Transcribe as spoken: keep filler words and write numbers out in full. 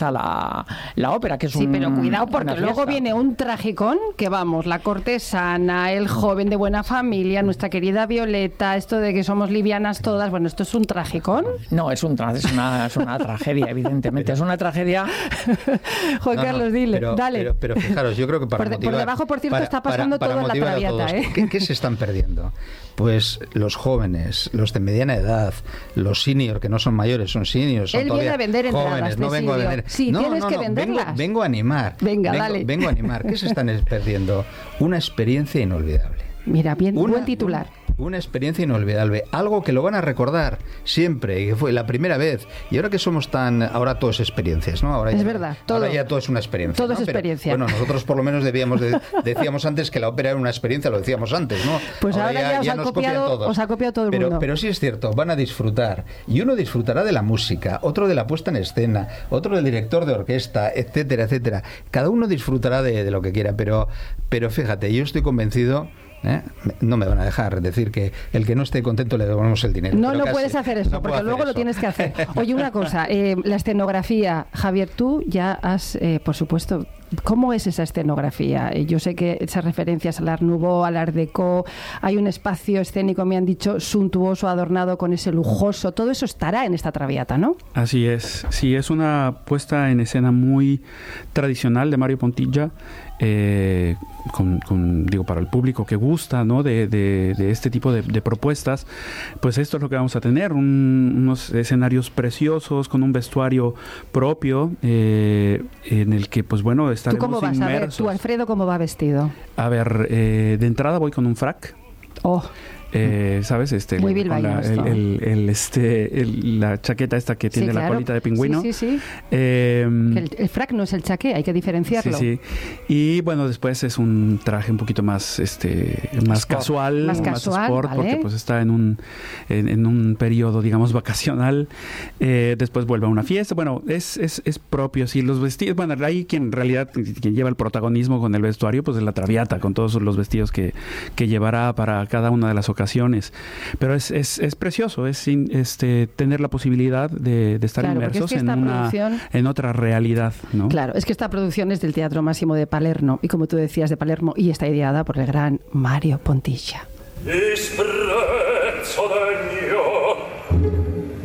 está la, la ópera, que es sí, un... Sí, pero cuidado, porque luego fiesta. viene un tragicón, que vamos, la cortesana, el joven de buena familia, nuestra querida Violeta, esto de que somos livianas todas, bueno, ¿esto es un tragicón? No, es, un tra- es, una, es una tragedia, evidentemente, es una tragedia... Juan No, Carlos, no, dile, pero, dale. Pero, pero fijaros, yo creo que para por, de, motivar... por debajo, por cierto, para, está pasando para, para toda la Traviata, a ¿eh? ¿Qué, ¿Qué se están perdiendo? Pues los jóvenes, los de mediana edad, los senior, que no son mayores, son seniors, son Él todavía viene a vender jóvenes, entradas, no vengo a Cecilio. vender... Sí, no, tienes no, que no, venderlas. Vengo, vengo a animar. Venga, vengo, dale. Vengo a animar. ¿Qué se están perdiendo? Una experiencia inolvidable. Mira, bien, Una, buen titular. Una, una experiencia inolvidable, algo que lo van a recordar siempre, y que fue la primera vez. Y ahora que somos tan... Ahora todo es experiencias, ¿no? Ahora es ya, verdad, todo. Ahora ya todo es una experiencia. Todo ¿no? es Pero, experiencia. bueno, nosotros por lo menos debíamos de, decíamos antes que la ópera era una experiencia, lo decíamos antes, ¿no? Pues ahora, ahora ya, os, ya ha nos copiado, copian todos. os ha copiado todo el pero, mundo. Pero sí es cierto, van a disfrutar. Y uno disfrutará de la música, otro de la puesta en escena, otro del director de orquesta, etcétera, etcétera. Cada uno disfrutará de, de lo que quiera, pero, pero fíjate, yo estoy convencido... ¿Eh? No me van a dejar decir que el que no esté contento le devolvemos el dinero. No, pero no casi, puedes hacer eso, no porque puedo luego hacer lo eso. tienes que hacer. Oye, una cosa, eh, la escenografía, Javier, tú ya has, eh, por supuesto, ¿cómo es esa escenografía? Eh, yo sé que esas referencias al Art Nouveau, al Art Deco, hay un espacio escénico, me han dicho, suntuoso, adornado con ese lujoso, todo eso estará en esta Traviata, ¿no? Así es, sí, es una puesta en escena muy tradicional de Mario Pontilla, eh, con, con, digo, para el público que gusta, ¿no? de, de, de este tipo de, de propuestas, pues esto es lo que vamos a tener, un, unos escenarios preciosos con un vestuario propio, eh, en el que, pues bueno, estaremos ¿Tú cómo vas inmersos. a ver, tú, Alfredo, cómo va vestido? A ver, eh, de entrada voy con un frac. Oh. Eh, ¿Sabes? Este, Muy el, con la, el, el, el, este, el, la chaqueta esta que tiene sí, claro. la colita de pingüino. Sí, sí, sí. Eh, el, el frac no es el chaqué, hay que diferenciarlo. Sí, sí. Y bueno, después es un traje un poquito más, este, más sport. casual, más, más casual, sport, ¿vale? porque pues está en un, en, en un periodo, digamos, vacacional. Eh, después vuelve a una fiesta. Bueno, es, es, es propio, sí. Los vestidos, bueno, hay quien en realidad quien lleva el protagonismo con el vestuario, pues es la Traviata, con todos los vestidos que, que llevará para cada una de las ocasiones. Pero es, es, es precioso, es este, tener la posibilidad de, de estar claro, inmersos es que en, una, producción... en otra realidad, ¿no? Claro, es que esta producción es del Teatro Máximo de Palermo, y como tú decías, de Palermo, y está ideada por el gran Mario Pontilla. Disprezzo del